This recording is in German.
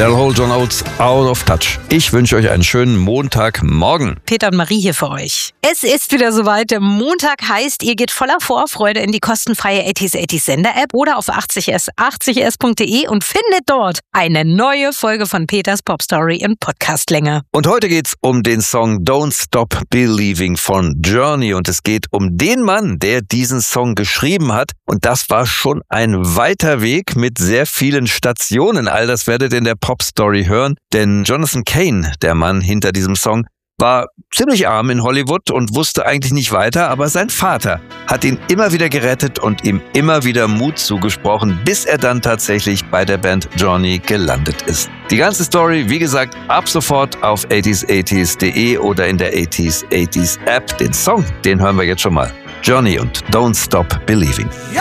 Del Hole, John Oates, Out of Touch. Ich wünsche euch einen schönen Montagmorgen. Peter und Marie hier für euch. Es ist wieder soweit. Der Montag heißt, ihr geht voller Vorfreude in die kostenfreie 80s Sender-App oder auf 80s.de und findet dort eine neue Folge von Peters Popstory in Podcastlänge. Und heute geht's um den Song Don't Stop Believing von Journey. Und es geht um den Mann, der diesen Song geschrieben hat. Und das war schon ein weiter Weg mit sehr vielen Stationen. All das werdet ihr in der Popstory hören. Denn Jonathan Cain, der Mann hinter diesem Song, war ziemlich arm in Hollywood und wusste eigentlich nicht weiter, aber sein Vater hat ihn immer wieder gerettet und ihm immer wieder Mut zugesprochen, bis er dann tatsächlich bei der Band Journey gelandet ist. Die ganze Story, wie gesagt, ab sofort auf 80s80s.de oder in der 80s App. Den Song, den hören wir jetzt schon mal. Journey und Don't Stop Believing.